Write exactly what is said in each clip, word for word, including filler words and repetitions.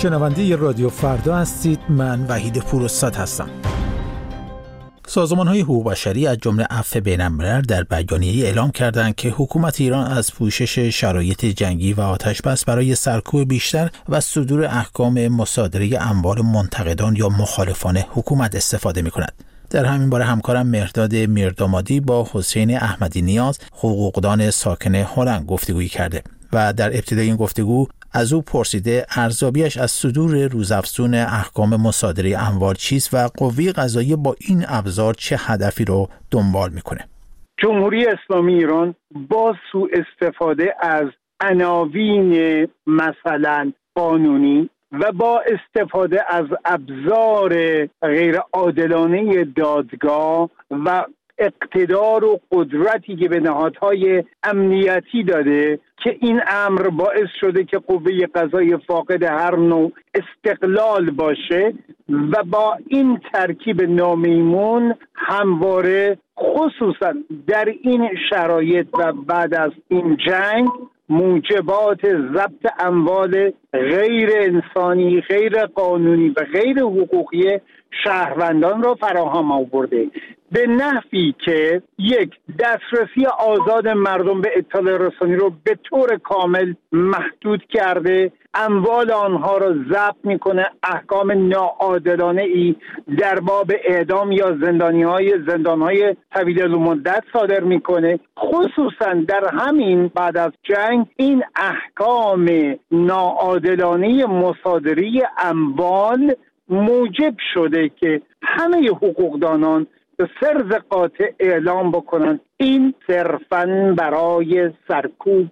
شنونده رادیو فردا هستید. من وحید پوراستاد هستم. سازمان‌های حقوق بشری از جمله عفو بین‌الملل در بیانیه‌ای اعلام کردند که حکومت ایران از پوشش شرایط جنگی و آتش‌بس برای سرکوب بیشتر و صدور احکام مصادره اموال منتقدان یا مخالفان حکومت استفاده می‌کند. در همین باره همکارم مهرداد میردامادی با حسین احمدی نیاز، حقوقدان ساکن هلند گفتگویی کرده و در ابتدای این گفتگو از او پرسیده ارزیابیش از صدور روزافزون احکام مصادره اموال چیست و قوه قضاییه با این ابزار چه هدفی رو دنبال میکنه. جمهوری اسلامی ایران با سوء استفاده از عناوین مثلا قانونی و با استفاده از ابزار غیر عادلانه دادگاه و اقتدار و قدرتی که به نهادهای امنیتی داده که این امر باعث شده که قوه قضاییه فاقد هر نوع استقلال باشه و با این ترکیب نامیمون همواره خصوصا در این شرایط و بعد از این جنگ موجبات ضبط اموال غیر انسانی، غیر قانونی و غیر حقوقی شهروندان را فراهم آورده، به نحوی که یک دسترسی آزاد مردم به اطلاع رسانی رو به طور کامل محدود کرده، اموال آنها را ضبط میکنه، احکام ناعادلانه ای در باب اعدام یا زندانی های زندان های طویل المدت صادر میکنه. خصوصا در همین بعد از جنگ این احکام ناعادلانه مصادره اموال موجب شده که همه حقوقدانان به سرز قاطع اعلام بکنن این صرفاً برای سرکوب،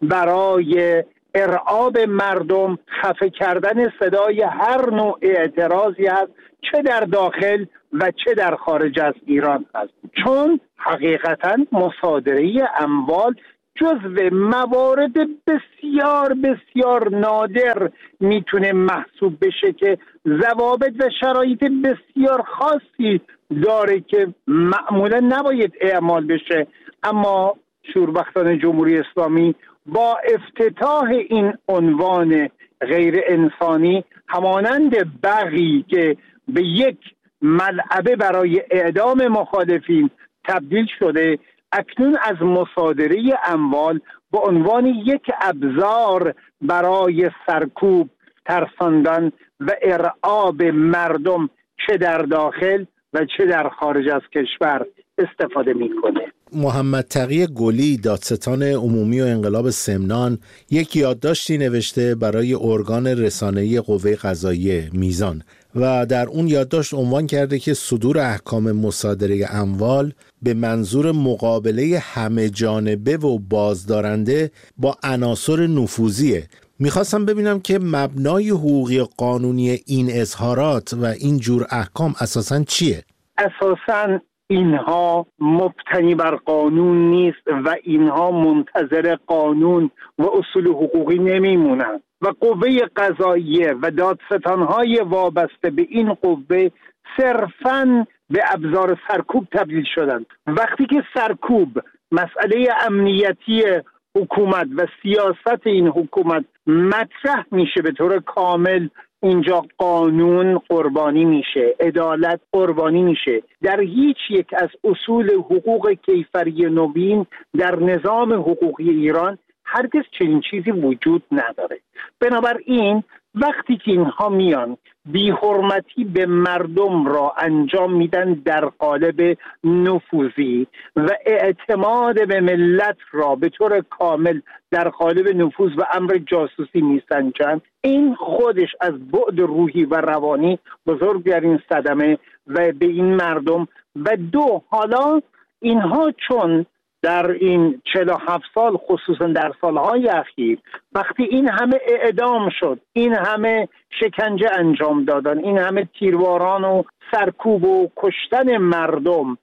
برای ارعاب مردم، خفه کردن صدای هر نوع اعتراضی هست، چه در داخل و چه در خارج از ایران هست. چون حقیقتاً مصادره اموال جزو موارد بسیار بسیار نادر میتونه محسوب بشه که ضوابط و شرایط بسیار خاصی داره که معمولا نباید اعمال بشه. اما شوربختان جمهوری اسلامی با افتتاح این عنوان غیر انسانی همانند بغی که به یک ملعبه برای اعدام مخالفین تبدیل شده، اکنون از مصادره اموال به عنوان یک ابزار برای سرکوب، ترساندن و ارعاب مردم چه در داخل و چه در خارج از کشور استفاده میکنه. محمد تقی گلی، دادستان عمومی و انقلاب سمنان، یک یادداشتی نوشته برای ارگان رسانه‌ای قوه قضاییه میزان و در اون یادداشت عنوان کرده که صدور احکام مصادره اموال به منظور مقابله همه جانبه و بازدارنده با عناصر نفوذیه. میخواستم ببینم که مبنای حقوقی قانونی این اظهارات و این جور احکام اساساً چیه؟ اساساً اینها مبتنی بر قانون نیست و اینها منتظر قانون و اصول حقوقی نمیمونند و قوه قضاییه و دادستانهای وابسته به این قوه صرفاً به ابزار سرکوب تبدیل شدند. وقتی که سرکوب مسئله امنیتی حکومت و سیاست این حکومت مطرح میشه به طور کامل، اینجا قانون قربانی میشه، عدالت قربانی میشه. در هیچ یک از اصول حقوق کیفری نوین در نظام حقوقی ایران هرگز چنین چیزی وجود نداره. بنابراین وقتی که اینها میان بی حرمتی به مردم را انجام میدن در قالب نفوذی و اعتماد به ملت را به طور کامل در قالب نفوذ و امر جاسوسی میسنجند، این خودش از بعد روحی و روانی بزرگترین صدمه و به این مردم. و دو، حالا اینها چون در این چهل و هفت سال، خصوصا در سالهای اخیر، وقتی این همه اعدام شد، این همه شکنجه انجام دادن، این همه تیرواران و سرکوب و کشتن مردم،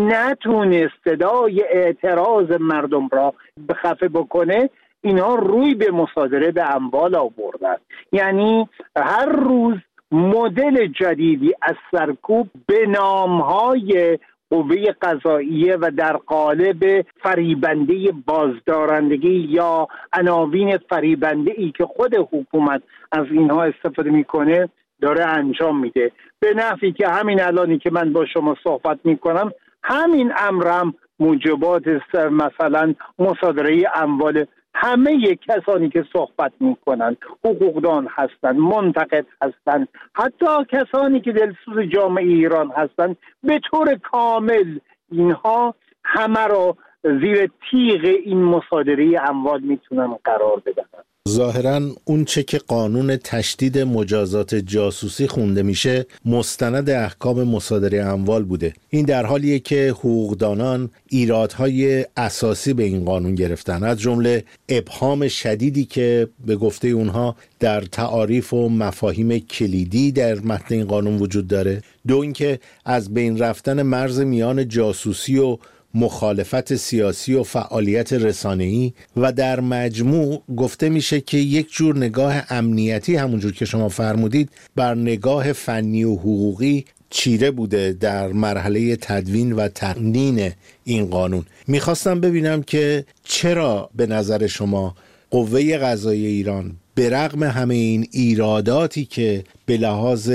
نتونست صدای اعتراض مردم را بخفه بکنه، اینها روی به مصادره به اموال آوردن. یعنی هر روز مدل جدیدی از سرکوب به نامهای قوه قضاییه و در قالب فریبنده بازدارندگی یا عناوین فریبنده ای که خود حکومت از اینها استفاده میکنه داره انجام میده، به نحوی که همین الانی که من با شما صحبت میکنم همین امرم موجبات مثلا مصادره اموال همه کسانی که صحبت میکنن حقوقدان هستند، منتقد هستند، حتی کسانی که دلسوز جامعه ایران هستند، به طور کامل اینها همه را زیر تیغ این مصادره اموال میتونن قرار بدن. ظاهراً اون چه که قانون تشدید مجازات جاسوسی خونده میشه مستند احکام مصادره اموال بوده. این در حالیه که حقوقدانان ایرادهای اساسی به این قانون گرفتن، از جمله ابهام شدیدی که به گفته اونها در تعاریف و مفاهیم کلیدی در متن این قانون وجود داره. دو اینکه از بین رفتن مرز میان جاسوسی و مخالفت سیاسی و فعالیت رسانه‌ای و در مجموع گفته میشه که یک جور نگاه امنیتی، همونجور که شما فرمودید، بر نگاه فنی و حقوقی چیره بوده در مرحله تدوین و تقنین این قانون. میخواستم ببینم که چرا به نظر شما قوه قضاییه ایران به رغم همه این ایراداتی که به لحاظ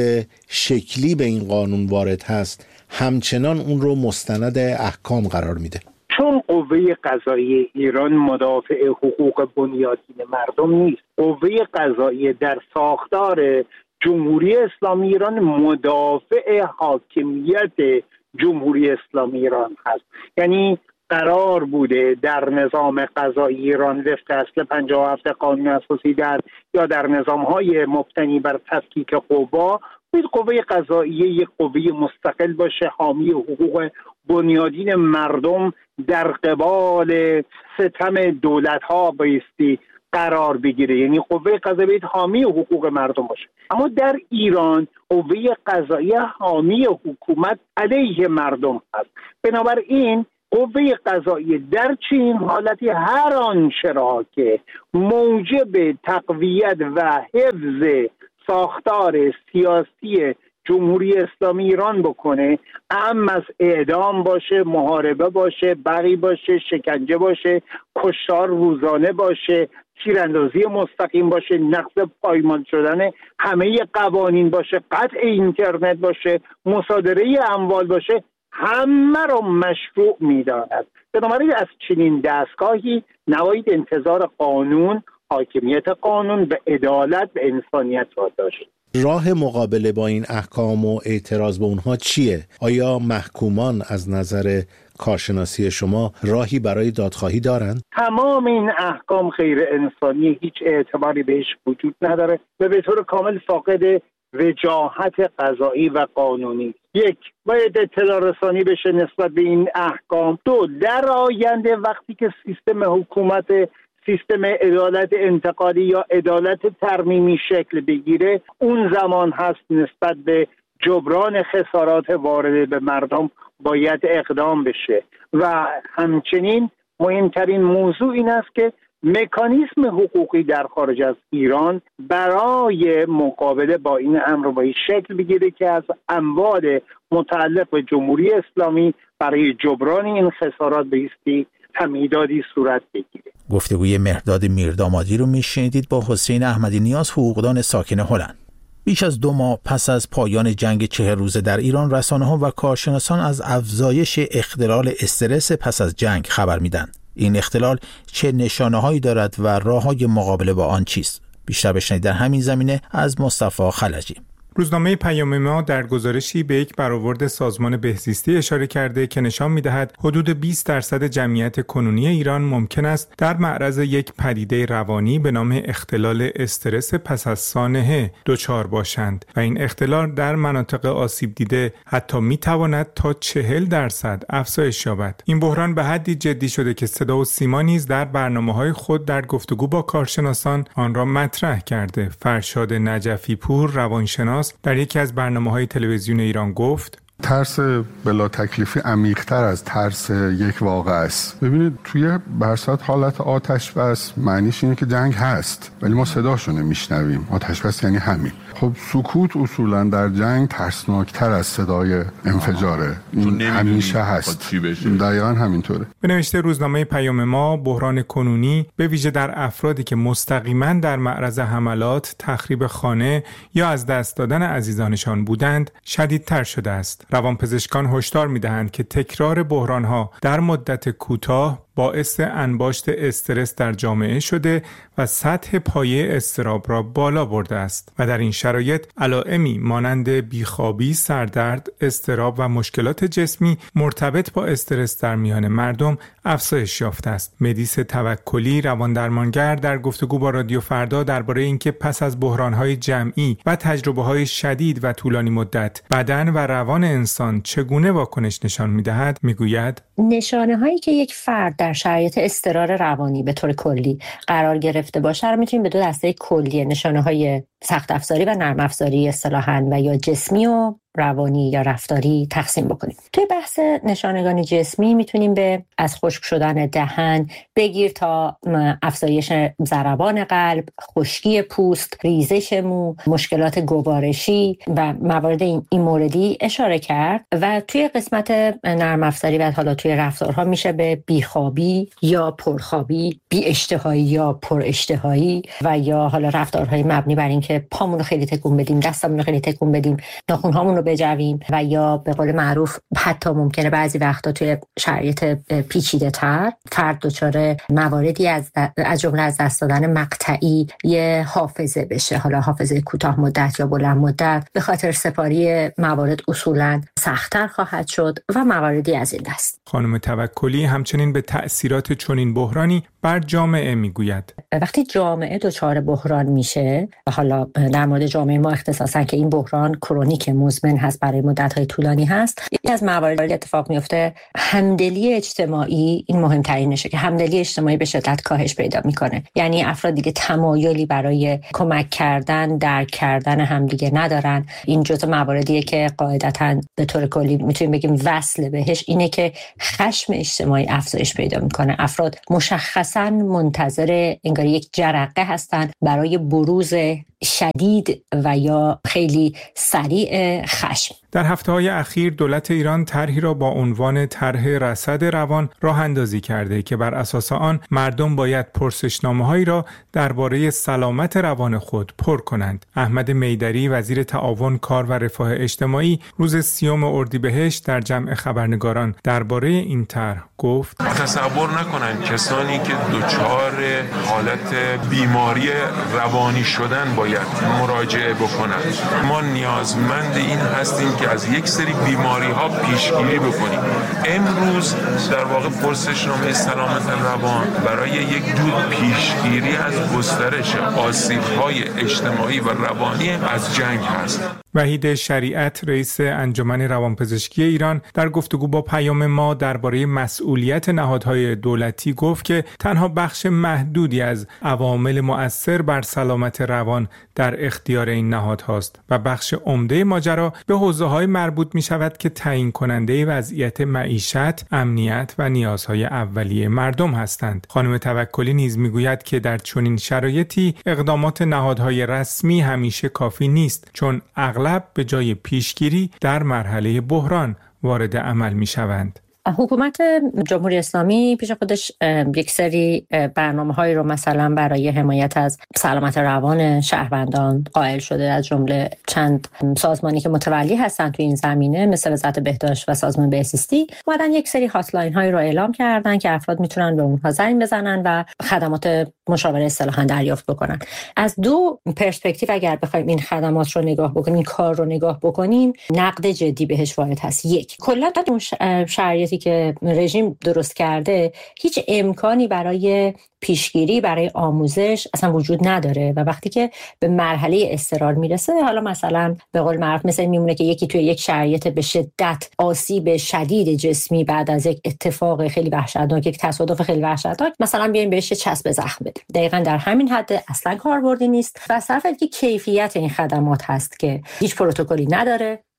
شکلی به این قانون وارد هست همچنان اون رو مستند احکام قرار میده؟ چون قوه قضاییه ایران مدافع حقوق بنیادین مردم نیست. قوه قضاییه در ساختار جمهوری اسلامی ایران مدافع حاکمیت جمهوری اسلامی ایران هست. یعنی قرار بوده در نظام قضایی ایران وفق اصل پنجاه و هفت قانون اساسی در یا در نظام‌های مبتنی بر تفکیک قوا، باید قوه قضاییه یک قوه مستقل باشه، حامی حقوق بنیادین مردم در قبال ستم دولت‌ها بایستی قرار بگیره. یعنی قوه قضاییه حامی حقوق مردم باشه. اما در ایران قوه قضاییه حامی حکومت علیه مردم هست. بنابراین قوه قضاییه در چنین حالتی هر آنچه را که موجب تقویت و حفظ ساختار سیاسی جمهوری اسلامی ایران بکنه، اهم از اعدام باشه، محاربه باشه، بغی باشه، شکنجه باشه، کشتار روزانه باشه، تیراندازی مستقیم باشه، نقض پایمال شدن همه قوانین باشه، قطع اینترنت باشه، مصادره اموال باشه، همه را مشروع می‌داند. بنابراین از چنین دستگاهی نباید انتظار قانون، حاکمیت قانون و عدالت و انسانیت را داشت. راه مقابله با این احکام و اعتراض به اونها چیه؟ آیا محکومان از نظر کارشناسی شما راهی برای دادخواهی دارند؟ تمام این احکام غیر انسانی، هیچ اعتباری بهش وجود نداره و به طور کامل فاقد وجاهت قضایی و قانونی. یک، باید اطلاع رسانی بشه نسبت به این احکام. دو، در آینده وقتی که سیستم حکومت، سیستم عدالت انتقالی یا عدالت ترمیمی شکل بگیره، اون زمان هست نسبت به جبران خسارات وارده به مردم باید اقدام بشه. و همچنین مهمترین موضوع این است که مکانیزم حقوقی در خارج از ایران برای مقابله با این امر باید شکل بگیره که از اموال متعلق به جمهوری اسلامی برای جبران این خسارات بایستی تمهیداتی صورت بگیره. گفتگوی مهرداد میردامادی رو میشنیدید با حسین احمدی نیاز، حقوقدان ساکن هلند. بیش از دو ماه پس از پایان جنگ چهل روزه در ایران، رسانه‌ها و کارشناسان از افزایش اختلال استرس پس از جنگ خبر میدن. این اختلال چه نشانه‌هایی دارد و راه‌های مقابله با آن چیست؟ بیشتر بشنوید در همین زمینه از مصطفی خلجی. روزنامه پیام ما در گزارشی به یک برآورد سازمان بهزیستی اشاره کرده که نشان می‌دهد حدود بیست درصد جمعیت کنونی ایران ممکن است در معرض یک پدیده روانی به نام اختلال استرس پس از سانحه دچار باشند و این اختلال در مناطق آسیب دیده حتی می‌تواند تا چهل درصد افزایش یابد. این بحران به حدی جدی شده که صدا و سیما نیز در برنامه‌های خود در گفتگو با کارشناسان آن را مطرح کرده. فرشاد نجفی پور، روانشناس، در یکی از برنامه‌های تلویزیون ایران گفت: ترس بلا تکلیفی عمیق‌تر از ترس یک واقعه است. ببینید توی برصد حالت آتش بس معنیش اینه که جنگ هست ولی ما صداشو نمیشنویم. آتش بس یعنی همین. خب سکوت اصولا در جنگ ترسناکتر از صدای انفجاره. این همیشه هست. دقیقاً همینطوره. به نوشته روزنامه پیام ما، بحران کنونی به ویژه در افرادی که مستقیما در معرض حملات، تخریب خانه یا از دست دادن عزیزانشان بودند شدیدتر شده است. روانپزشکان هشدار می‌دهند که تکرار بحران‌ها در مدت کوتاه باعث انباشت استرس در جامعه شده و سطح پایه اضطراب را بالا برده است و در این شرایط علائمی مانند بیخوابی، سردرد، اضطراب و مشکلات جسمی مرتبط با استرس در میان مردم افزایش یافته است. مدیس توکلی، رواندرمانگر، در گفتگو با رادیو فردا درباره اینکه پس از بحران‌های جمعی و تجربه‌های شدید و طولانی مدت بدن و روان انسان چگونه واکنش نشان می‌دهد می‌گوید: نشانه‌هایی که یک فرد در شرایط اضطرار روانی به طور کلی قرار گرفته باشه رو می‌تونیم به دو دسته کلی نشانه‌های سخت افزاری و نرم افزاری اصطلاحاً و یا جسمی و روانی یا رفتاری تقسیم بکنیم. توی بحث نشانگان جسمی میتونیم به از خشک شدن دهن بگیر تا افزایش ضربان قلب، خشکی پوست، ریزش مو، مشکلات گوارشی و موارد این, این موردی اشاره کرد و توی قسمت نرم افزاری و حالا توی رفتارها میشه به بیخوابی یا پرخوابی، بی اشتهایی یا پر اشتهایی و یا حالا رفتارهای مبنی بر اینکه پامون رو خیلی تکون بدیم، دستمون رو خیلی تکون بدیم، ناخن‌هامون رو بجویم و یا به قول معروف حتی ممکنه بعضی وقتا توی شرایط پیچیده تر فرد دچار مواردی از از جمله از دست دادن مقطعی یه حافظه بشه، حالا حافظه کوتاه مدت یا بلند مدت، به خاطر سپاری موارد اصولاً سخت‌تر خواهد شد و مواردی از این دست. خانم توکلی همچنین به تأثیرات چنین بحرانی بر جامعه میگوید: وقتی جامعه دچار بحران میشه و حالا در مورد جامعه ما اختصاصا که این بحران کرونیک مزمن هست، برای مدت‌های طولانی هست، یکی از مواردی اتفاق میفته همدلی اجتماعی این مهمترینشه که همدلی اجتماعی به شدت کاهش پیدا میکنه. یعنی افراد دیگه تمایلی برای کمک کردن، درک کردن همدیگه ندارن. این جزء مواردیه که قاعدتاً به طور کلی میتونیم بگیم وصل بهش اینه که خشم اجتماعی افزایش پیدا میکنه. افراد مشخصاً منتظر انگار یک جرقه هستن برای بروز شدید و یا خیلی سریع خشم. در هفته‌های اخیر دولت ایران طرحی را با عنوان طرح رصد روان راه اندازی کرده که بر اساس آن مردم باید پرسشنامه‌هایی را درباره سلامت روان خود پر کنند. احمد میدری، وزیر تعاون، کار و رفاه اجتماعی، روز سیوم اردیبهشت در جمع خبرنگاران درباره این طرح گفت: تصور نکنند کسانی که دچار حالت بیماری روانی شدن باید مراجعه بکنند. ما نیازمند این هستیم که از یک سری بیماری ها پیشگیری بکنیم. امروز در واقع پرسشنامه سلامت روان برای یک جور پیشگیری از گسترش آسیب های اجتماعی و روانی از جنگ هست. وحید شریعت، رئیس انجمن روانپزشکی ایران، در گفتگو با پیام ما درباره مسئولیت نهادهای دولتی گفت که تنها بخش محدودی از عوامل مؤثر بر سلامت روان در اختیار این نهادهاست و بخش عمده ماجرا به حوزه‌های مربوط می‌شود که تعیین کننده وضعیت معیشت، امنیت و نیازهای اولیه مردم هستند. خانم توکلی نیز می‌گوید که در چنین شرایطی اقدامات نهادهای رسمی همیشه کافی نیست، چون اغلب به جای پیشگیری در مرحله بحران وارد عمل می‌شوند. حکومت جمهوری اسلامی پیش خودش یک سری برنامه‌هایی رو مثلا برای حمایت از سلامت روان شهروندان قائل شده، از جمله چند سازمانی که متولی هستن توی این زمینه مثل وزارت بهداشت و سازمان بهزیستی اومدن یک سری هاتلاین هایی رو اعلام کردن که افراد میتونن به اونها زنگ بزنن و خدمات مشاوره اصطلاحاً دریافت بکنن. از دو پرسپکتیو اگر بخوایم این خدمات رو نگاه بکنیم، این کار رو نگاه بکنیم، نقد جدی بهش وارد هست. یک، کلا اون شرایطی که رژیم درست کرده هیچ امکانی برای پیشگیری، برای آموزش اصلا وجود نداره و وقتی که به مرحله اضطرار میرسه، حالا مثلا به قول معروف مثلا میمونه که یکی توی یک شرایط به شدت آسیب شدید جسمی بعد از یک اتفاق خیلی وحشتناک، یک تصادف خیلی وحشتناک، مثلا بیایم بهش چسب زخم بدیم. دقیقاً در همین حد اصلا کاربردی نیست و صرف اینکه کیفیت این خدمات هست که هیچ پروتکلی نداره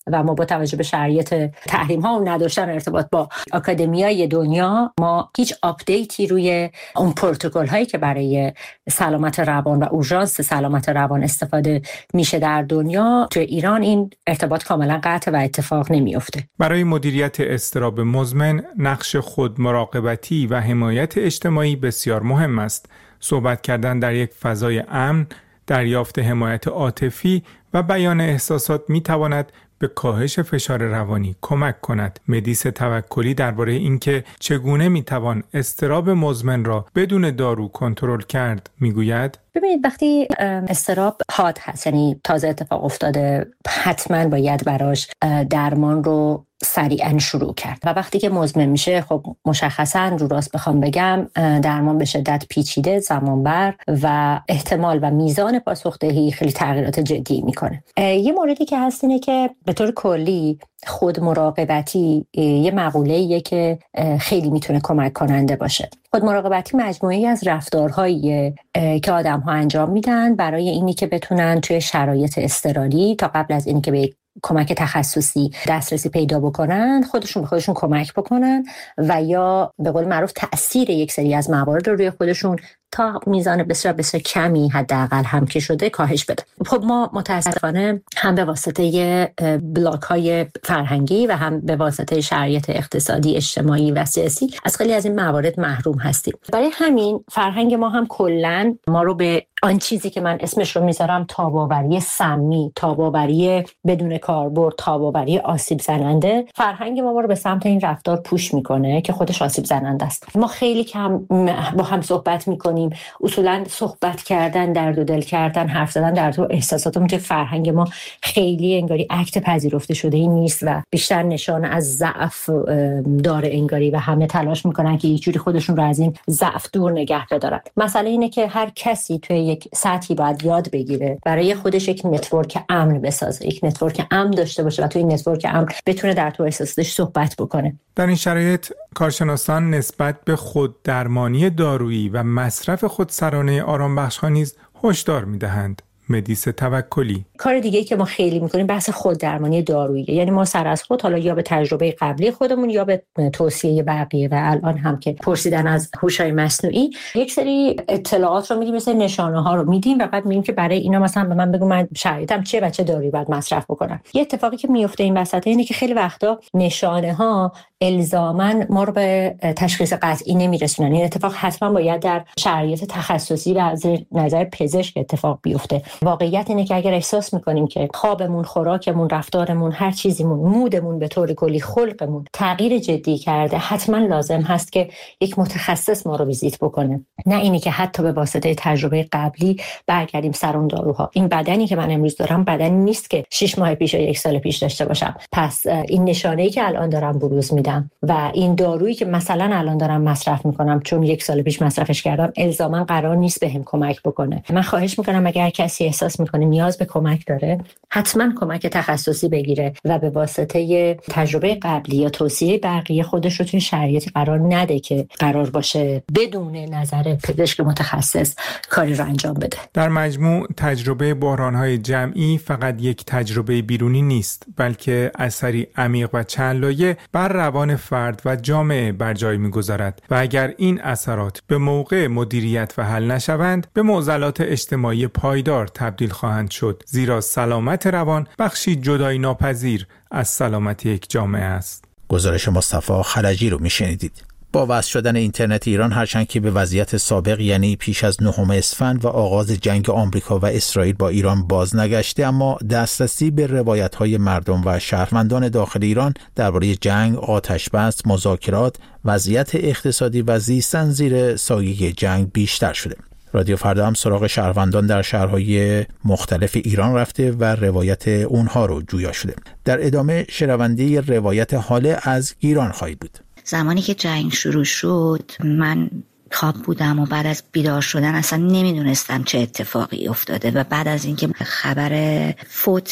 و ما با توجه به شرایط تحریم ها و نداشتن ارتباط با آکادمیای دنیا ما هیچ آپدیتی روی اون پروتکل هایی که برای سلامت روان و اورژانس سلامت روان استفاده میشه در دنیا توی ایران این ارتباط کاملا قطع و اتفاق نمیفته. برای مدیریت اضطراب مزمن نقش خود مراقبتی و حمایت اجتماعی بسیار مهم است. صحبت کردن در یک فضای امن، دریافت حمایت عاطفی و بیان احساسات می تواند به کاهش فشار روانی کمک کند. مدیس توکلی درباره اینکه چگونه می توان اضطراب مزمن را بدون دارو کنترل کرد میگوید: ببینید وقتی اضطراب حاد هست، یعنی تازه اتفاق افتاده، حتما باید براش درمان رو سریعا شروع کرد و وقتی که مزمن میشه خب مشخصا رو راست بخوام بگم درمان به شدت پیچیده، زمانبر و احتمال و میزان پاسخدهی خیلی تغییرات جدی میکنه. یه موردی که هست اینه که به طور کلی خود مراقبتی یه مقوله‌ایه که خیلی میتونه کمک کننده باشه. خود مراقبتی مجموعه‌ای از رفتارهایی که آدم‌ها انجام میدن برای اینی که بتونن توی شرایط اضطراری تا قبل از اینی که به کمک تخصصی دسترسی پیدا بکنن خودشون به خودشون کمک بکنن و یا به قول معروف تأثیر یک سری از موارد رو روی خودشون تا میزان بسیار بسیار کمی حداقل هم که شده کاهش بده. خب ما متاسفانه هم به واسطه بلاک های فرهنگی و هم به واسطه شرایط اقتصادی، اجتماعی و سیاسی از خیلی از این موارد محروم هستیم. برای همین فرهنگ ما هم کلاً ما رو به آن چیزی که من اسمش رو میذارم تاباوری سمی، تاباوری بدون کاربرد، تاباوری آسیب زننده، فرهنگ ما, ما رو به سمت این رفتار پوش میکنه که خودش آسیب زننده است. ما خیلی کم با هم صحبت میکنیم. اصولا صحبت کردن، درد و دل کردن، حرف زدن در تو احساساتمون که فرهنگ ما خیلی انگاری اکت پذیرفته شده ای نیست و بیشتر نشان از ضعف داره انگاری و همه تلاش میکنن که یک جوری خودشون رو از این ضعف دور نگه بدارن. مسئله اینه که هر کسی توی یک سطحی باید یاد بگیره برای خودش یک نتورک امن بسازه، یک نتورک امن داشته باشه و توی این نتورک امن بتونه در تو احساساتش صحبت بکنه. در این شرایط کارشناسان نسبت به خود درمانی دارویی و مصرف خودسرانه آرامبخش‌ها نیز هشدار می‌دهند. مدیس توکلی: کار دیگه‌ای که ما خیلی می‌کنیم بحث خود درمانی داروییه، یعنی ما سر از خود حالا یا به تجربه قبلی خودمون یا به توصیه بقیه و الان هم که پرسیدن از هوش‌های مصنوعی یک سری اطلاعات رو میدیم، مثل نشانه‌ها رو میدیم و بعد میگیم که برای اینا مثلا به من بگو من شرایطم چیه و چه دارویی باید مصرف بکنم. یه اتفاقی که میفته این وسط اینه که خیلی وقتا نشانه‌ها الزاماً ما رو به تشخیص قطعی نمیرسونن. این اتفاق حتما باید در شرایط تخصصی و از نظر پزشک اتفاق بیفته. واقعیت اینه که اگر احساس میکنیم که خوابمون، خوراکمون، رفتارمون، هر چیزیمون، مودمون به طور کلی، خلقمون تغییر جدی کرده، حتما لازم هست که یک متخصص ما رو ویزیت بکنه. نه اینی که حتی به واسطه تجربه قبلی برگردیم سر اون داروها. این بدنی که من امروز دارم بدنی نیست که شش ماه پیش یا یک سال پیش داشته باشم. پس این نشانه‌ای که الان دارم بروز میدم و این دارویی که مثلا الان دارم مصرف میکنم چون یک سال پیش مصرفش کردم الزاما قرار نیست بهم کمک بکنه. من خواهش میکنم اگر کسی احساس میکنه نیاز به کمک داره حتما کمک تخصصی بگیره و به واسطه تجربه قبلی یا توصیه بقیه خودش رو توی شرایطی قرار نده که قرار باشه بدون نظر پزشک متخصص کاری رو انجام بده. در مجموع تجربه بحران‌های جمعی فقط یک تجربه بیرونی نیست، بلکه اثری عمیق و چند لایه بر روان فرد و جامعه بر جای می‌گذارد و اگر این اثرات به موقع مدیریت و حل نشوند به معضلات اجتماعی پایدار تبدیل خواهند شد، زیرا سلامت روان بخشی جدایی ناپذیر از سلامت یک جامعه است. گزارش مصطفی خلجی رو میشنیدید. با وصل شدن اینترنت ایران هرچند که به وضعیت سابق یعنی پیش از نهم اسفند و آغاز جنگ آمریکا و اسرائیل با ایران باز نگشته، اما دسترسی به روایت‌های مردم و شهروندان داخل ایران درباره جنگ، آتش‌بس، مذاکرات، وضعیت اقتصادی و زیستن زیر سایه جنگ بیشتر شده. رادیو فردا هم سراغ شهروندان در شهرهای مختلف ایران رفته و روایت اونها رو جویا شده. در ادامه شنونده روایت حاله از گیلان خواهید بود. زمانی که جنگ شروع شد من خواب بودم و بعد از بیدار شدن اصلا نمیدونستم چه اتفاقی افتاده و بعد از اینکه خبر فوت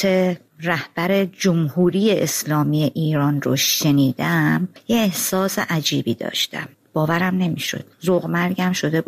رهبر جمهوری اسلامی ایران رو شنیدم یه احساس عجیبی داشتم. باورم نمیشد. ذوق مرگم شده بودم.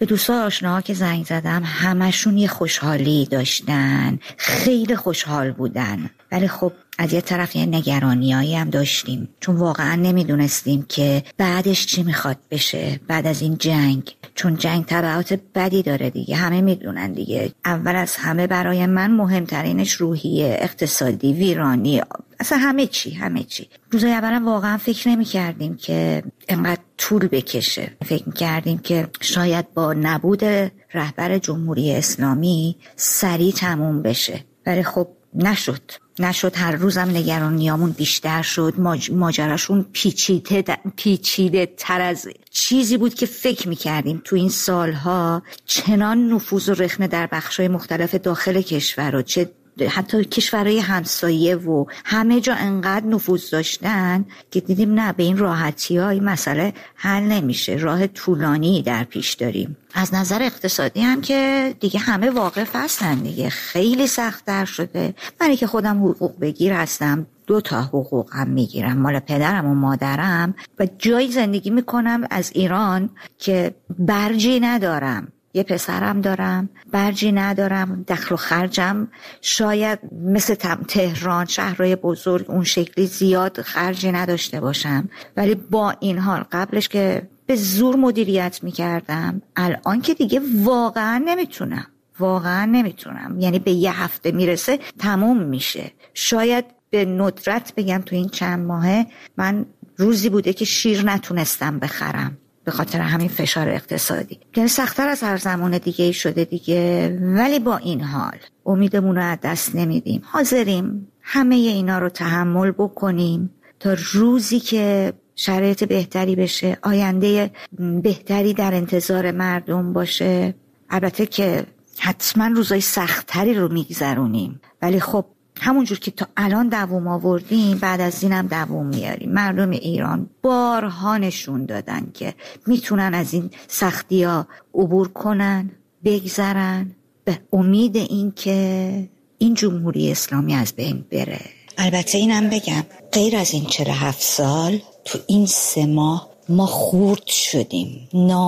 به دوستا آشناها که زنگ زدم همشون یه خوشحالی داشتن، خیلی خوشحال بودن، ولی خب از یه طرف یه نگرانیایی هم داشتیم، چون واقعا نمیدونستیم که بعدش چی میخواد بشه بعد از این جنگ، چون جنگ تبعات بدی داره دیگه، همه میدونن دیگه. اول از همه برای من مهمترینش روحیه، اقتصادی، ویرانی، اصلا همه چی همه چی. روزای اولا واقعا فکر نمی کردیم که اینقدر طول بکشه، فکر می کردیم که شاید با نبود رهبر جمهوری اسلامی سریع تموم بشه، ولی خب نشد نشد هر روزم نگرانیامون بیشتر شد. ماج... ماجراشون پیچیده د... پیچیده تر از چیزی بود که فکر میکردیم. تو این سالها چنان نفوذ و رخنه در بخشای مختلف داخل کشور و چه حتی کشورهای همسایه و همه جا انقدر نفوذ داشتن که دیدیم نه، به این راحتی ها این مسئله حل نمیشه، راه طولانی در پیش داریم. از نظر اقتصادی هم که دیگه همه واقف هستن دیگه، خیلی سخت‌تر شده. من که خودم حقوق بگیر هستم، دو تا حقوق هم میگیرم، مال پدرم و مادرم، و جایی زندگی میکنم از ایران که برجی ندارم. یه پسرم دارم، برجی ندارم، دخل و خرجم شاید مثل تهران شهرهای بزرگ اون شکلی زیاد خرجی نداشته باشم، ولی با این حال قبلش که به زور مدیریت میکردم، الان که دیگه واقعا نمیتونم واقعا نمیتونم یعنی به یه هفته میرسه تموم میشه. شاید به ندرت بگم تو این چند ماهه من روزی بوده که شیر نتونستم بخرم به خاطر همین فشار اقتصادی. یعنی سخت‌تر از هر زمان دیگه ای شده دیگه، ولی با این حال امیدمون رو از دست نمیدیم، حاضریم همه اینا رو تحمل بکنیم تا روزی که شرایط بهتری بشه، آینده بهتری در انتظار مردم باشه. البته که حتما روزای سخت‌تری رو میگذرونیم، ولی خب همونجور که تا الان دوام آوردیم بعد از اینم دوام میاریم. مردم ایران بارها نشون دادن که میتونن از این سختی ها عبور کنن، بگذرن، به امید این که این جمهوری اسلامی از بین بره. البته اینم بگم غیر از این چهل و هفت سال تو این سه ماه ما خورد شدیم،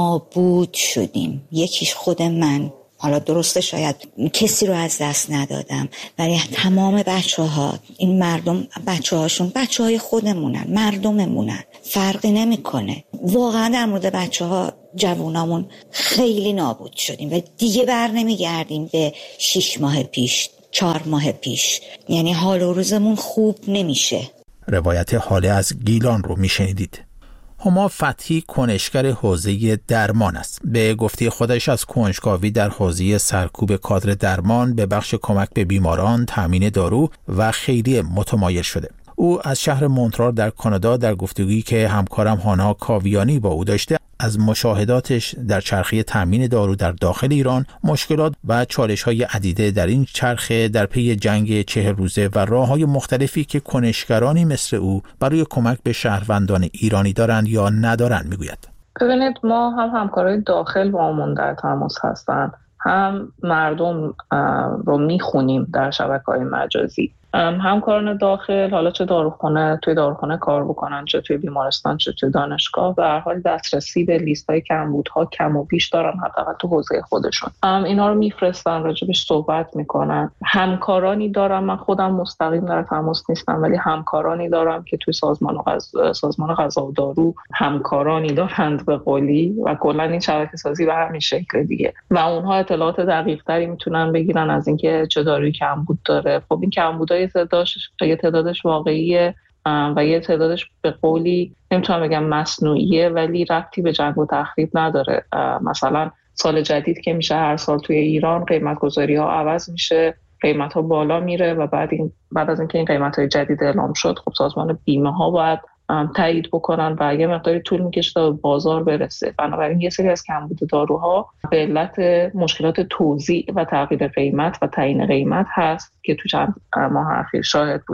نابود شدیم. یکیش خود من، حالا درسته شاید کسی رو از دست ندادم، ولی تمام بچه ها، این مردم بچه هاشون بچه های خودمونن، مردممونن، فرقی نمی کنه. واقعا در مورد بچه ها جوونامون خیلی نابود شدیم و دیگه بر نمی گردیم به شش ماه پیش، چهار ماه پیش. یعنی حال و روزمون خوب نمیشه. روایت حاله از گیلان رو میشنیدید. هما فتحی کنشگر حوزه درمان است. به گفته خودش از کنجکاوی در حوزه سرکوب کادر درمان به بخش کمک به بیماران، تامین دارو و خیریه متمایل شده. او از شهر مونترال در کانادا در گفتگویی که همکارم هانا کاویانی با او داشته از مشاهداتش در چرخه تامین دارو در داخل ایران، مشکلات و چالش‌های عدیده در این چرخه در پی جنگ چهل روزه و راه‌های مختلفی که کنشگرانی مثل او برای کمک به شهروندان ایرانی دارند یا ندارند میگوید. ببینید، ما هم همکارای داخل با همون در تماس هستن، هم مردم رو میخونیم در شبکه‌های مجازی. همکاران داخل، حالا چه داروخانه توی داروخانه کار بکنن، چه توی بیمارستان، چه توی دانشگاه، به هر حال دسترسی به لیست‌های کمبودها کم و بیش دارن، حداقل تو حوزه خودشون. اینا رو میفرستن، راجبش صحبت میکنن. همکارانی دارم، من خودم مستقیم در تماس نیستم، ولی همکارانی دارم که توی سازمان غذا سازمان غذا و دارو همکارانی دارند به قولی، و کلا این شبکه سازی به همین شکل دیگه، و اونها اطلاعات دقیق‌تری میتونن بگیرن از اینکه چه دارویی کمبود داره. خب این کمبودای تعدادش یه تعدادش واقعیه و یه تعدادش به قولی نمیتونم بگم مصنوعیه، ولی ربطی به جنگ و تخریب نداره. مثلا سال جدید که میشه هر سال توی ایران قیمت گذاری ها عوض میشه، قیمت ها بالا میره و بعد این بعد از اینکه این قیمت های جدید اعلام شد، خب سازمان بیمه ها باید تایید بکنن و یه مقداری طول میکشه تا بازار برسه. بنابراین یه سری از کمبود داروها به علت مشکلات توزیع و تغییر قیمت و تعیین قیمت هست که تو چند ماه اخیر شاهد بودیم.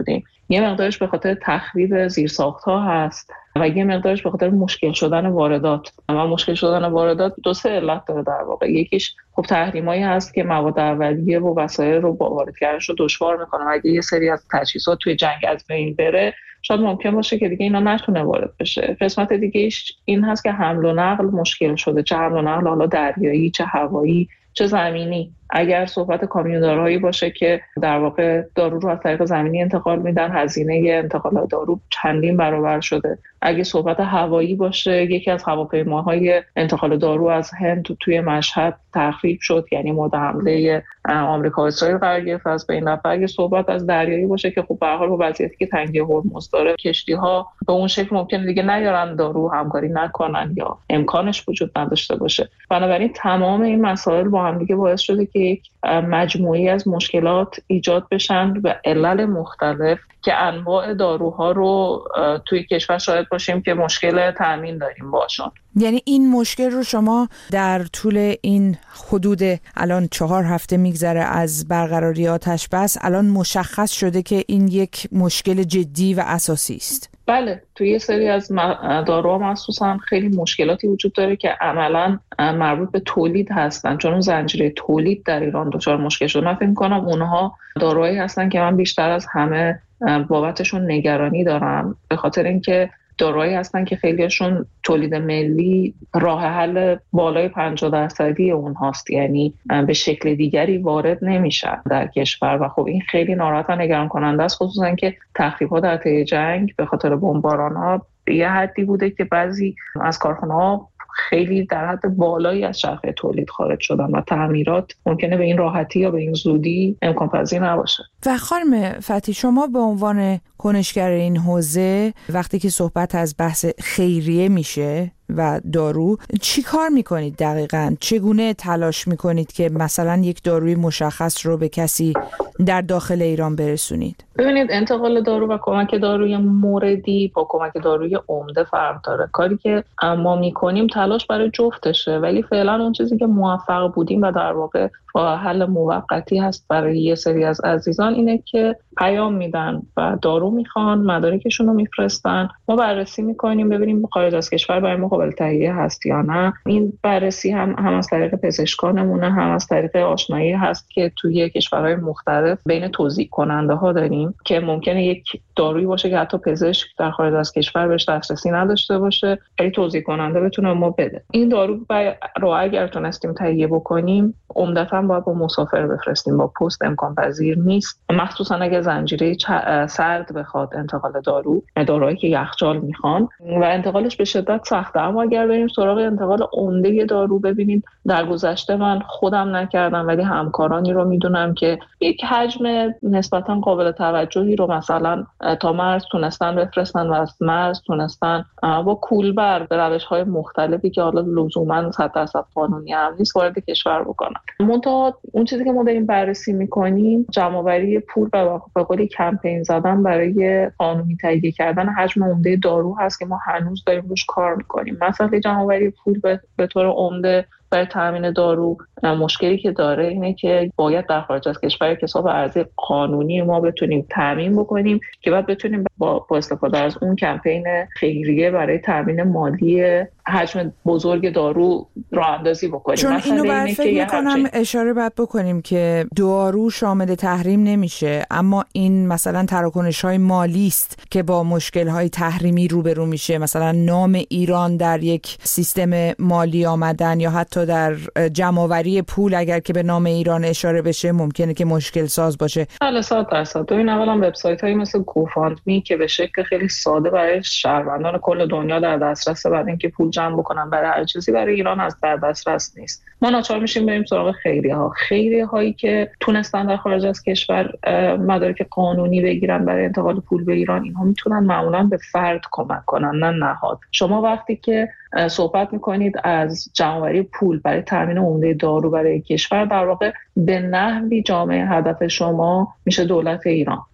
یه مقدارش به خاطر تخریب زیرساخت‌ها هست و یه مقدارش به خاطر مشکل شدن واردات. و مشکل شدن واردات دو سه علت داره در واقع. یکیش خب تحریمایی هست که مواد اولیه و وسایل رو با وارد کردنش رو دشوار میکنه. اگه یه سری از تجهیزات توی جنگ از بین بره، شاید ممکن باشه که دیگه اینا نتونه وارد بشه. قسمت دیگهش این هست که حمل و نقل مشکل شده، چه حمل و نقل حالا دریایی، چه هوایی، چه زمینی. اگر صحبت کامیوندارهایی باشه که در واقع دارو رو از طریق زمینی انتقال میدن، هزینه انتقال دارو چندین برابر شده. اگه صحبت هوایی باشه، یکی از هواپیماهای انتقال دارو از هند توی مشهد تخریب شد، یعنی مورد حمله آمریکا و اسرائیل قرار گرفت از بین رفت. اگه صحبت از دریایی باشه که خب به هر حال با وضعیتی که تنگی هرمز داره، کشتی‌ها به اون شکل ممکنه دیگه نیارن دارو، همکاری نکنن یا امکانش وجود نداشته باشه. بنابراین تمام این مسائل با هم دیگه باعث شده که یک مجموعی از مشکلات ایجاد بشن به علل مختلف که انواع داروها رو توی کشور شاهد باشیم که مشکل تامین داریم باشون. یعنی این مشکل رو شما در طول این حدود الان چهار هفته میگذره از برقراری آتش بس، الان مشخص شده که این یک مشکل جدی و اساسی است؟ بله، توی یه سری از داروها مخصوصا خیلی مشکلاتی وجود داره که عملاً مربوط به تولید هستن، چون اون زنجیره تولید در ایران دچار مشکل شده. من فکر می‌کنم اونها داروهایی هستن که من بیشتر از همه بابتشون نگرانی دارم، به خاطر اینکه داروهایی هستن که خیلیشون تولید ملی راه حل بالای پنجاه درصدی اونهاست، یعنی به شکل دیگری وارد نمیشن در کشور و خب این خیلی ناراحت و نگران کننده است، خصوصا که تخریب‌ها در طی جنگ به خاطر بمباران‌ها به یه حدی بوده که بعضی از کارخانه‌ها خیلی در حد بالایی از چرخه تولید خارج شدن و تعمیرات ممکنه به این راحتی یا به این زودی امکان پذیر نباشه. و خانم فتحی، شما به عنوان کنشگر این حوزه وقتی که صحبت از بحث خیریه میشه و دارو، چی کار میکنید دقیقاً؟ چگونه تلاش میکنید که مثلا یک داروی مشخص رو به کسی در داخل ایران برسونید؟ ببینید، انتقال دارو و کمک داروی موردی با کمک داروی عمده فرق داره. کاری که ما میکنیم تلاش برای جفتشه، ولی فعلا اون چیزی که موفق بودیم و در واقع راه حل موقتی هست برای یه سری از عزیزان اینه که پیام میدن و دارو میخوان، مدارکشون رو میفرستن، ما بررسی میکنیم ببینیم خارج از کشور برای ما قابل تهیه هست یا نه. این بررسی هم هم از طریق پزشکانمونه، هم از طریق آشنایی هست که توی کشورهای مختلف بین توزیع کننده ها داریم که ممکنه یک دارویی باشه که حتی پزشک در خارج از کشور بهش دسترسی نداشته باشه، ولی توزیع کننده بتونه ما بده. این دارو رو اگر تونستیم تهیه بکنیم عمدتاً باید با مسافر بفرستیم، با پست امکان پذیر نیست، مخصوصا اگه زنجیره سرد بخواد انتقال دارو، داروهایی که یخچال میخوان و انتقالش به شدت سخته. اما اگر بریم سراغ انتقال عمده دارو، ببینید در گذشته من خودم نکردم ولی همکارانی رو میدونم که یک حجم نسبتاً قابل توجهی رو مثلا تا مرز تونستن بفرستن و از مرز تونستن با کولبر به روش‌های مختلفی که حالا لزوماً صد درصد قانونی هم نیست وارد کشور بکنن. منتها اون چیزی که ما داریم بررسی میکنیم جمع‌آوری پول و به قولی کمپین زدن برای قانونی تهیه کردن حجم عمده دارو هست که ما هنوز داریم روش کار میکنیم. مثلا جمع‌آوری پول به, به طور عمده برای تامین دارو مشکلی که داره اینه که باید در خارج از کشور کساب ارزی قانونی ما بتونیم تامین بکنیم که بعد بتونیم با, با استفاده از اون کمپین خیریه برای تامین مالی حجم بزرگ دارو راه اندازی بکنیم. چون اینو باید فکر میکنم اشاره باید بکنیم که دارو شامل تحریم نمیشه، اما این مثلا تراکنش های مالی است که با مشکل های تحریمی روبرو میشه، مثلا نام ایران در یک سیستم مالی آمدن یا حتی در جمع‌آوری پول اگر که به نام ایران اشاره بشه ممکنه که مشکل ساز باشه. بله صد درصد. ببین اولا وبسایت هایی مثل گوفاندمی که به شکل خیلی ساده برای شهروندان کل دنیا در دسترس بعد اینکه پول جمع بکنن برای هر چیزی برای ایران از در دسترس نیست. ما ناچار میشیم بریم سراغ خیریه ها. خیریه هایی که تونستن در خارج از کشور مدارک قانونی بگیرن برای انتقال پول به ایران، اینها میتونن معمولا به فرد کمک کنن نه نهاد. شما وقتی که صحبت میکنید از جمع‌آوری پول برای تامین عمده دارو برای کشور، در واقع به نحوی جامعه هدف شما میشه دولت ایران.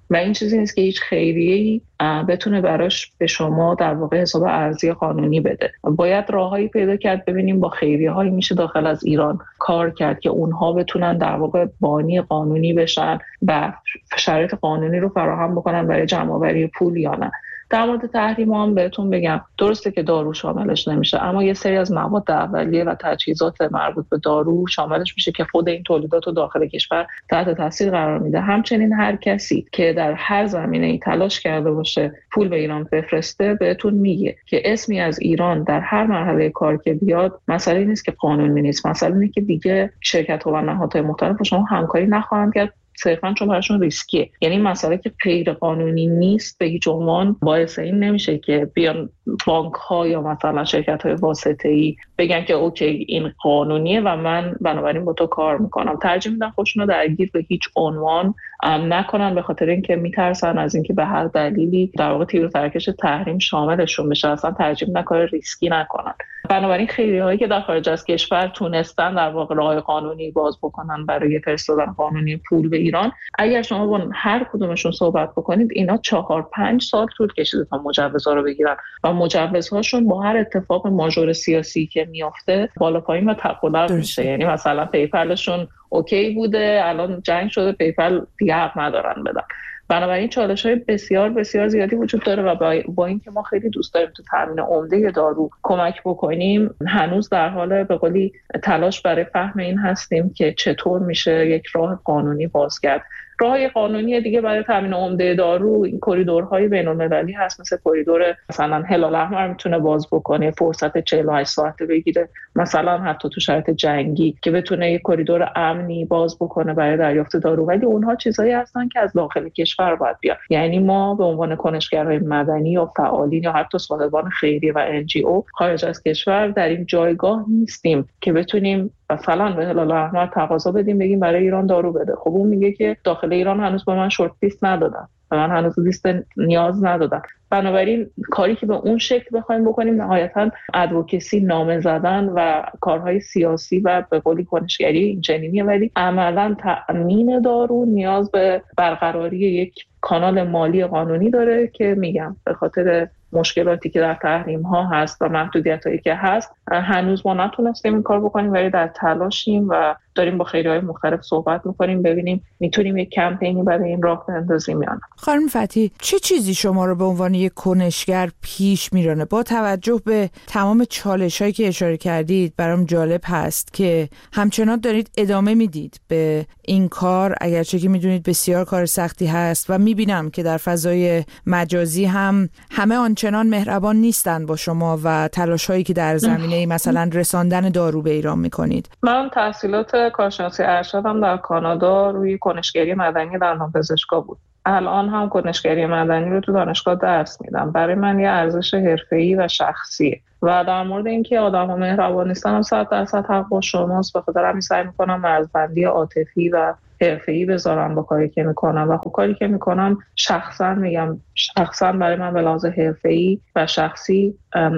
و این چیزی نیست که هیچ خیریه‌ای بتونه براش به شما در واقع حساب ارزی قانونی بده. باید راههایی پیدا کرد ببینیم با خیریه‌هایی میشه داخل از ایران کار کرد که اونها بتونن در واقع بانی قانونی بشن و شرایط قانونی رو فراهم بکنن برای جمع‌آوری پول یا نه. در مورد تحریم هم بهتون بگم درسته که دارو شاملش نمیشه، اما یه سری از مواد اولیه و تجهیزات مربوط به دارو شاملش میشه که خود این تولیدات رو داخل کشور تحت تاثیر قرار میده. همچنین هر کسی که در هر زمینه‌ای تلاش کرده باشه پول به ایران بفرسته بهتون میگه که اسمی از ایران در هر مرحله کار که بیاد مسئله نیست که قانونی نیست، مسئله اینه که دیگه شرکت‌ها و نهادهای مختلف با شما همکاری نخواهند کرد صرفاً چون براشون ریسکیه. یعنی مسئله که غیر قانونی نیست به هیچ عنوان باعث این نمیشه که بیان بانک‌ها یا مثلا شرکت‌های واسطه‌ای بگن که اوکی این قانونیه و من بنابراین با تو کار میکنم. ترجیح میدن خودشون رو درگیر به هیچ عنوان نکنن، به خاطر اینکه میترسن از اینکه به هر دلیلی در واقع تیر و ترکش تحریم شاملشون بشه. اصلا ترجیح میدن کار ریسکی نکنن. بنابراین خیری‌هایی که در خارج از کشور تونستن در واقع راه قانونی باز بکنن برای فرستادن قانونی پول به ایران، اگر شما با هر کدومشون صحبت بکنید اینا چهار پنج سال طول کشیده تا مجوزها رو بگیرن و مجوزهاشون با هر اتفاق ماژور سیاسی که میافته بالا پایین و تقلب میشه. یعنی مثلا پیپلشون اوکی بوده، الان جنگ شده، پیپل دیگه حق ندارن بدن. بنابراین چالش‌های بسیار بسیار زیادی وجود داره و با, با اینکه ما خیلی دوست داریم تو تامین عمده دارو کمک بکنیم، هنوز در حال به قولی تلاش برای فهم این هستیم که چطور میشه یک راه قانونی باز کرد. راه قانونی دیگه برای تامین عمده دارو این کریدورهای بین‌المللی هست، مثل کریدور مثلا هلال احمر میتونه باز بکنه، فرصت چهل و هشت ساعته بگیره، مثلا حتی تو شرایط جنگی که بتونه یک کریدور امنی باز بکنه برای دریافت دارو. ولی اونها چیزایی هستن که از داخل کشور باید بیاد. یعنی ما به عنوان کنشگرهای مدنی یا فعالین یا حتی صاحبان خیریه و ان جی او خارج از کشور در این جایگاه نیستیم که بتونیم مثلا به هلال احمر تقاضا بدیم بگیم برای ایران دارو بده. خب اون میگه که داخل ایران هنوز به من شورت لیست ندادن و من هنوز لیست نیاز ندادم. بنابراین کاری که به اون شکل بخوایم بکنیم نهایتاً ادوکسی، نامه زدن و کارهای سیاسی و به قولی کنشگری این چنینیه، ولی عملاً تأمین دارو نیاز به برقراری یک کانال مالی قانونی داره که میگم به خاطر مشکلاتی که در تحریم ها هست و محدودیت هایی که هست هنوز ما نتونستیم این کار بکنیم، ولی در تلاشیم و داریم با خیریهای مختلف صحبت میکنیم ببینیم میتونیم یک کمپینی برای این راه بندازیم یا نه. خانم فتحی، چه چیزی شما رو به عنوان یک کنشگر پیش میرانه؟ با توجه به تمام چالش هایی که اشاره کردید برام جالب هست که همچنان دارید ادامه میدید به این کار، اگرچه که میدونید بسیار کار سختی هست و میبینم که در فضای مجازی هم همه آنچنان مهربان نیستن با شما و تلاش هایی که در زمینه مثلا رساندن دارو به ایران میکنید. من تحصیلات کارشناسی ارشدم در کانادا روی کنشگری مدنی دندانپزشکا بود. الان هم کنشگری مدنی رو تو دانشگاه درس میدم. برای من یه ارزش حرفه‌ای و شخصیه و در مورد اینکه آدم‌ها مهربان نیستن هم صد درصد حق با شماست. به خاطر همین سعی می‌کنم مرزبندی عاطفی و حرفه‌ای بذارم با کاری که میکنم و خب کاری که میکنم شخصا میگم شخصا برای من به لحاظ حرفه‌ای و شخصی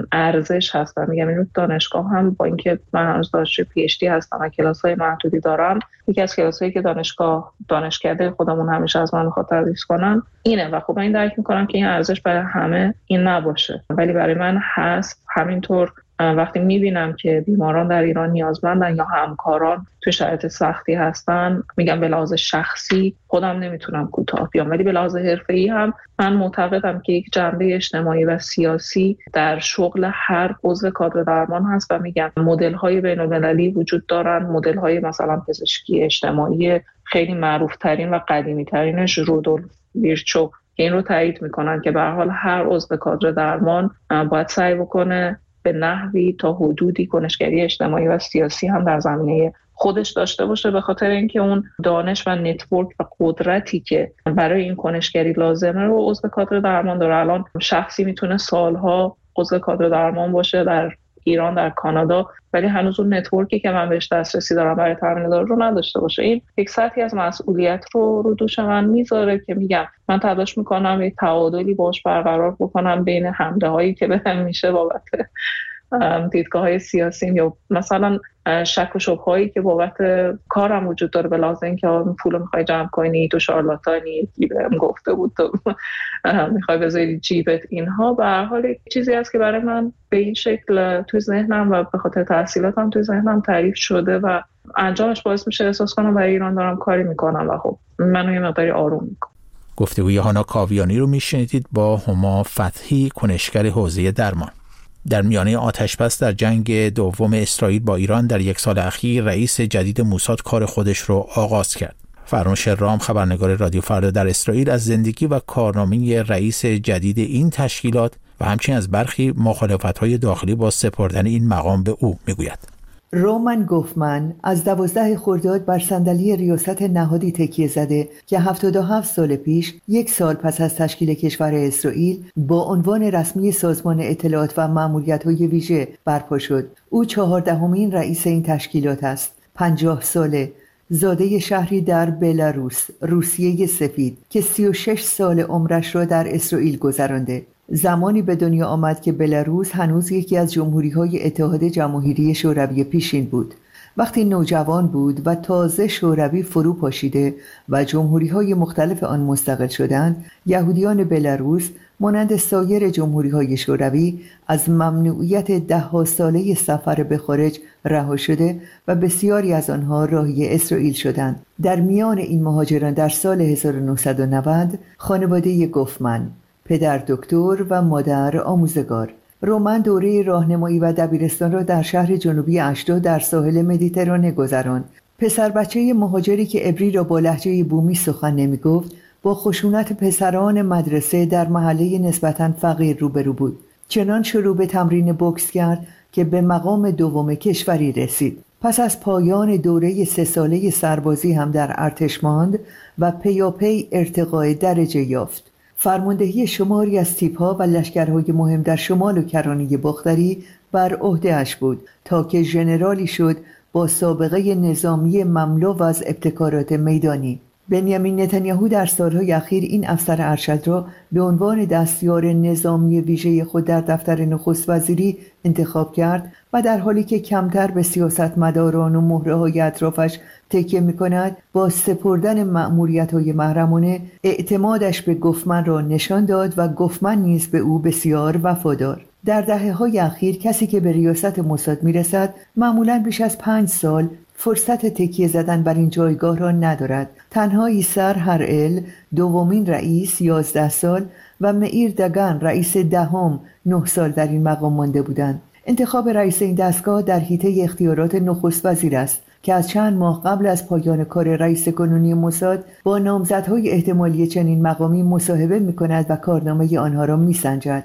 ارزش هستم. میگم اینو دانشگاه هم با اینکه من هنوز دانشجوی پی اچ دی هستم و کلاس‌های محدودی دارم، یکی از کلاس‌هایی که دانشگاه دانشکده خودمون همیشه از من می‌خواد تدریس کنم اینه و خب من این درک میکنم که این ارزش برای همه این نباشه ولی برای من هست. همینطور وقتی میبینم که بیماران در ایران نیازمندن یا همکاران تو شرایط سختی هستن، میگم به لحاظ شخصی خودم نمیتونم کوتاه بیام، ولی به لحاظ حرفه‌ای هم من معتقدم که یک جنبه اجتماعی و سیاسی در شغل هر عضو کادر درمان هست و میگم مدل‌های بین‌المللی وجود دارن. مدل‌های مثلا پزشکی اجتماعی خیلی معروف‌ترین و قدیمی‌ترینش رودولف ویرچو این رو تایید میکنن که به هر حال هر عضو کادر درمان باید سعی بکنه به نحوی تا حدودی کنشگری اجتماعی و سیاسی هم در زمینه خودش داشته باشه، به خاطر اینکه اون دانش و نتورک و قدرتی که برای این کنشگری لازمه رو عضو کادر درمان داره. الان شخصی میتونه سالها عضو کادر درمان باشه در ایران، در کانادا، ولی هنوز اون نتورکی که من بهش دسترسی دارم برای تامین دارو رو نداشته باشه. این یک سطحی از مسئولیت رو رو دوش من میذاره که میگم من تلاش میکنم یک تعادلی باش برقرار بکنم بین حمله هایی که بهم میشه بابت دیدگاه های سیاسی یا مثلا شک و شبههایی که بابت کارم وجود داره، به لحاظ اینکه پول میخوای جمع کنی، تو شارلاتانی، بهم گفته بود تو میخوای بذاری جیبت، اینها به هر حال چیزی است که برای من به این شکل تو ذهنم و به خاطر تحصیلاتم تو ذهنم تعریف شده و انجامش باعث میشه احساس کنم برای ایران دارم کاری میکنم و خب منو یه مقداری آروم میکنم. گفتگوی هانا کاویانی رو میشنیدید با هما فتحی، کنشگر حوزه درمان. در میانه آتش‌بس در جنگ دوم اسرائیل با ایران در یک سال اخیر رئیس جدید موساد کار خودش رو آغاز کرد. فرنوش رام، خبرنگار رادیو فردا در اسرائیل، از زندگی و کارنامه رئیس جدید این تشکیلات و همچنین از برخی مخالفت‌های داخلی با سپردن این مقام به او میگوید. رومن گوفمن از دوازده خرداد بر صندلی ریاست نهادی تکیه زده که هفتاد و هفت سال پیش، یک سال پس از تشکیل کشور اسرائیل، با عنوان رسمی سازمان اطلاعات و مأموریت‌های ویژه برپا شد. او چهاردهمین رئیس این تشکیلات است. پنجاه ساله، زاده شهری در بلاروس، روسیه سفید، که سی و شش سال عمرش را در اسرائیل گذرانده. زمانی به دنیا آمد که بلاروس هنوز یکی از جمهوری‌های اتحاد جماهیری شوروی پیشین بود. وقتی نوجوان بود و تازه شوروی فرو پاشیده و جمهوری‌های مختلف آن مستقل شدند، یهودیان بلاروس مانند سایر جمهوری‌های شوروی از ممنوعیت ده‌ها ساله سفر به خارج رها شده و بسیاری از آنها راهی اسرائیل شدند. در میان این مهاجران در سال هزار و نهصد و نود خانواده گوفمن، پدر دکتر و مادر آموزگار. رومن دوره راهنمایی و دبیرستان را در شهر جنوبی اشدود در ساحل مدیترانه گذراند. پسر بچه مهاجری که عبری را با لهجه بومی سخن نمی‌گفت، با خشونت پسران مدرسه در محله نسبتاً فقیر روبرو بود. چنان شروع به تمرین بوکس کرد که به مقام دوم کشوری رسید. پس از پایان دوره سه ساله سربازی هم در ارتش ماند و پیاپی ارتقای درجه یافت. فرماندهی شماری از تیپ‌ها و لشکرهای مهم در شمال و کرانه باختری بر عهده‌اش بود تا که ژنرالی شد با سابقه نظامی مملو از ابتکارات میدانی. بنیامین نتانیاهو در سالهای اخیر این افسر ارشد را به عنوان دستیار نظامی ویژه خود در دفتر نخست وزیری انتخاب کرد و در حالی که کمتر به سیاستمداران و مهره‌های اطرافش تکیه می‌کند، با سپردن مأموریت‌های محرمانه اعتمادش به گوفمن را نشان داد و گوفمن نیز به او بسیار وفادار. در دهه‌های اخیر کسی که به ریاست موساد می‌رسد معمولاً بیش از پنج سال فرصت تکیه زدن بر این جایگاه را ندارد. تنها ایسر هرئل، دومین رئیس، یازده سال و مئیر دگن، رئیس دهم، نه سال در این مقام مانده بودند. انتخاب رئیس این دستگاه در حیطه اختیارات نخست وزیر است که از چند ماه قبل از پایان کار رئیس کنونی موساد با نامزدهای احتمالی چنین مقامی مصاحبه می‌کند و کارنامه آنها را می‌سنجد.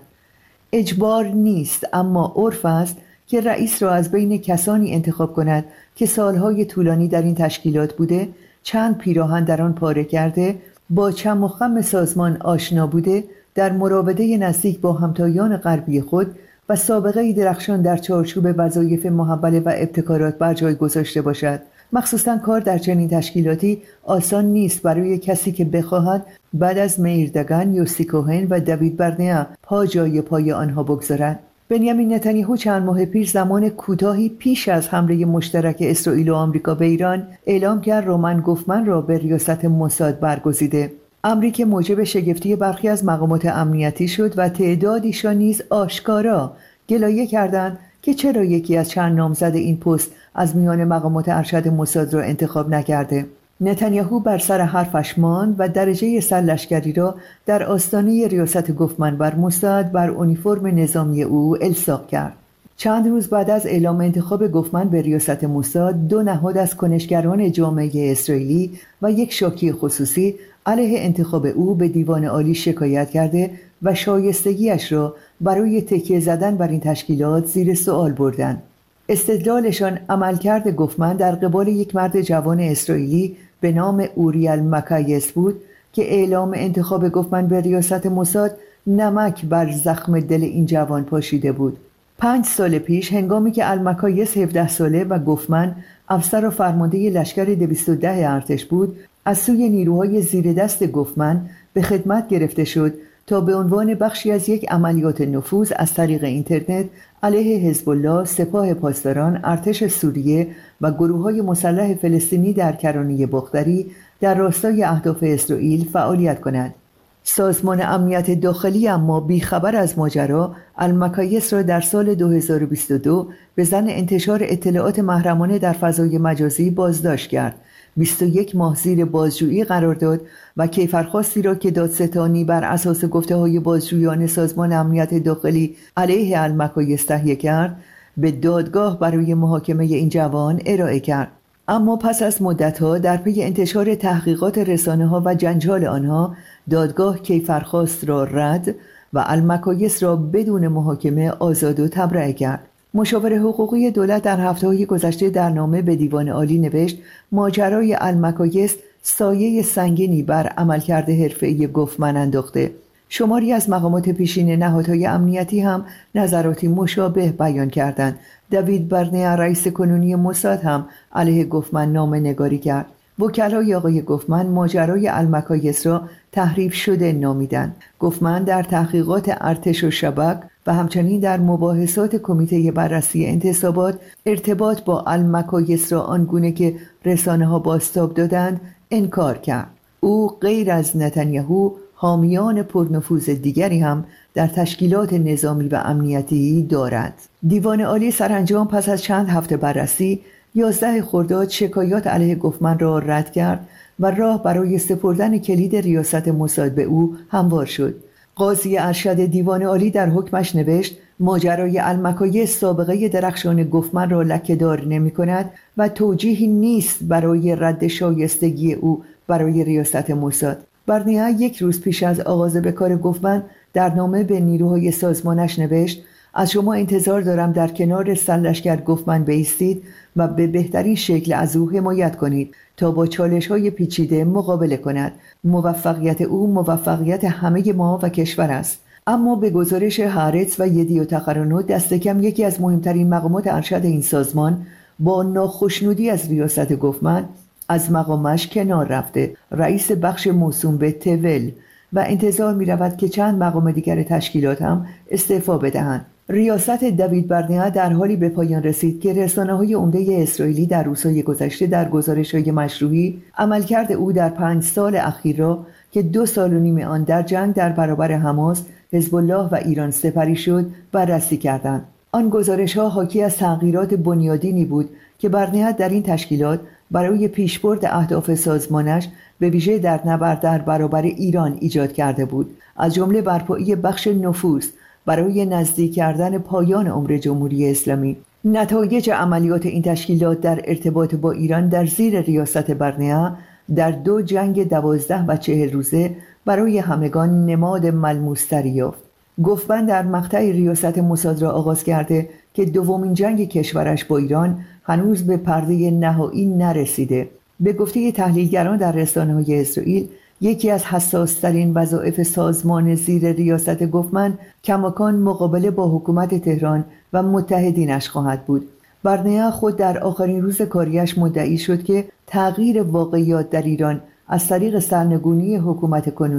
اجبار نیست، اما عرف است که رئیس را از بین کسانی انتخاب کند که سالهای طولانی در این تشکیلات بوده، چند پیراهن در آن پاره کرده، با چم و خم سازمان آشنا بوده، در مراوده نزدیک با همتایان غربی خود و سابقه درخشان در چارچوب وظایف محوله و ابتکارات بر جای گذاشته باشد. مخصوصاً کار در چنین تشکیلاتی آسان نیست برای کسی که بخواهد بعد از مئیر دگن، یوسی کوهن و دوید برنیا پا جای پای آنها بگذارد. بنیامین نتانیاهو چند ماه پیش، زمان کوتاهی پیش از حمله مشترک اسرائیل و آمریکا به ایران، اعلام کرد رومن گوفمن را به ریاست موساد برگزیده. امری که موجب شگفتی برخی از مقامات امنیتی شد و تعدادیشان نیز آشکارا گلایه کردند که چرا یکی از چند نامزد این پست از میان مقامات ارشد موساد را انتخاب نکرده. نتانیاهو بر سر حرفش ماند و درجه سرلشکری را در آستانه ریاست گوفمن بر موساد بر اونیفرم نظامی او الصاق کرد. چند روز بعد از اعلام انتخاب گوفمن به ریاست موساد، دو نهاد از کنشگران جامعه اسرائیلی و یک شاکی خصوصی علیه انتخاب او به دیوان عالی شکایت کرده و شایستگیش را برای تکیه زدن بر این تشکیلات زیر سوال بردند. استدلالشان عملکرد گوفمن در قبال یک مرد جوان اسرائیلی به نام اوریل مکایس بود که اعلام انتخاب گوفمن به ریاست موساد نمک بر زخم دل این جوان پاشیده بود. پنج سال پیش هنگامی که المکایس هفده ساله و گوفمن افسر و فرمانده لشکر دویست و ده ارتش بود، از سوی نیروهای زیر دست گوفمن به خدمت گرفته شد تا به عنوان بخشی از یک عملیات نفوذ از طریق اینترنت علیه حزب الله، سپاه پاسداران، ارتش سوریه و گروه‌های مسلح فلسطینی در کرانه بختری در راستای اهداف اسرائیل فعالیت کند. سازمان امنیت داخلی اما بیخبر از ماجرا المکایس را در سال دو هزار و بیست و دو به ظن انتشار اطلاعات محرمانه در فضای مجازی بازداشت کرد. بیست و یک ماه زیر بازجویی قرار داد و کیفرخواستی را که دادستانی بر اساس گفته‌های بازجویان سازمان امنیت داخلی علیه المکایس تهیه کرد به دادگاه برای محاکمه این جوان ارائه کرد. اما پس از مدت‌ها در پی انتشار تحقیقات رسانه‌ها و جنجال آنها، دادگاه کیفرخواست را رد و المکایس را بدون محاکمه آزاد و تبرئه کرد. مشاور حقوقی دولت در هفته‌های گذشته در نامه به دیوان عالی نوشت ماجرای المکایس سایه سنگینی بر عملکرد حرفه‌ای گوفمن انداخته. شماری از مقامات پیشین نهادهای امنیتی هم نظراتی مشابه بیان کردند. دوید برنیا رئیس کنونی موساد هم علیه گوفمن نامه نگاری کرد. وکلای آقای گوفمن ماجرای المکایس را تحریف شده نامیدند. گوفمن در تحقیقات ارتش و شبک و همچنین در مباحثات کمیته بررسی انتصابات ارتباط با المکایس را آنگونه که رسانه‌ها بازتاب دادند انکار کرد. او غیر از نتانیاهو حامیان پرنفوذ دیگری هم در تشکیلات نظامی و امنیتی دارد. دیوان عالی سرانجام پس از چند هفته بررسی یازده خرداد شکایات علیه گوفمن را رد کرد و راه برای سپردن کلید ریاست موساد به او هموار شد. قاضی ارشد دیوان عالی در حکمش نوشت ماجرای المکایس سابقه درخشان گوفمن را لکه‌دار نمی کند و توجیهی نیست برای رد شایستگی او برای ریاست موساد. برنیا یک روز پیش از آغاز به کار گوفمن در نامه به نیروهای سازمانش نوشت از شما انتظار دارم در کنار سرلشکر گوفمن بایستید و به بهترین شکل از او حمایت کنید تا با چالش‌های پیچیده مقابله کند. موفقیت او موفقیت همه ما و کشور است. اما به گزارش هارتز و یدیوت اخرونوت دست کم یکی از مهمترین مقامات ارشد این سازمان با ناخشنودی از ریاست گوفمن از مقامش کنار رفته، رئیس بخش موسوم به تول، و انتظار می رود که چند مقام دیگر تشکیلات هم استعفا بدهند. ریاست دوید برنیا در حالی به پایان رسید که رسانه‌های عمده اسرائیلی در روزهای گذشته در گزارش‌های مشروعی عملکرد او در پنج سال اخیر را که دو سال و نیم آن در جنگ در برابر حماس، حزب الله و ایران سپری شد بررسی کردند. آن گزارش‌ها حاکی از تغییرات بنیادینی بود که برنیا در این تشکیلات برای پیشبرد اهداف سازمانش به ویژه در نبرد در برابر ایران ایجاد کرده بود، از جمله برپایی بخش نفوذ برای نزدیک کردن پایان عمر جمهوری اسلامی. نتایج عملیات این تشکیلات در ارتباط با ایران در زیر ریاست برنیا در دو جنگ دوازده و چهل روزه برای همگان نماد ملموس‌تری یافت. گوفمن در مقطع ریاست موساد را آغاز کرده که دومین جنگ کشورش با ایران هنوز به پرده نهایی نرسیده. به گفته تحلیلگران در رسانه‌های اسرائیل، یکی از حساس‌ترین وظایف سازمان زیر ریاست گوفمن کماکان مقابله با حکومت تهران و متحدینش خواهد بود. برنیا خود در آخرین روز کاریش مدعی شد که تغییر واقعیات در ایران از طریق سرنگونی حکومت کنونی